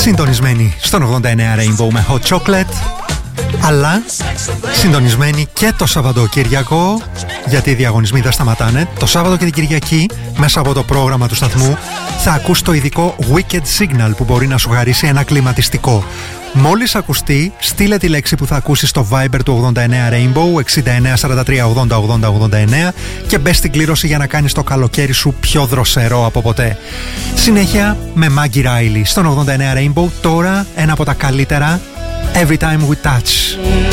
Συντονισμένοι στον 89 Rainbow με Hot Chocolate, αλλά συντονισμένοι και το Σαββατοκύριακο, γιατί οι διαγωνισμοί δεν σταματάνε. Το Σάββατο και την Κυριακή, μέσα από το πρόγραμμα του σταθμού, θα ακούς το ειδικό Wicked Signal που μπορεί να σου χαρίσει ένα κλιματιστικό. Μόλις ακουστεί, στείλε τη λέξη που θα ακούσεις στο Viber του 89 Rainbow 69 43 80 80 89 και μπες στην κλήρωση για να κάνεις το καλοκαίρι σου πιο δροσερό από ποτέ. Συνέχεια με Maggie Riley στον 89 Rainbow, τώρα ένα από τα καλύτερα, Every Time We Touch.